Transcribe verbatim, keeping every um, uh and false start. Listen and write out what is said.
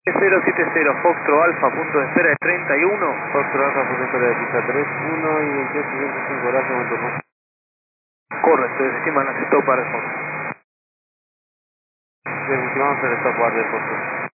cero siete cero, Foxtrot Alfa, punto de espera de treinta y uno. Foxtrot Alfa, punto de espera de pista tres uno y veintiocho ciento cinco, gracias, buen turno. Correcto, desestiman las stop para el fondo. Desestimamos el stop bar de Foxtrot.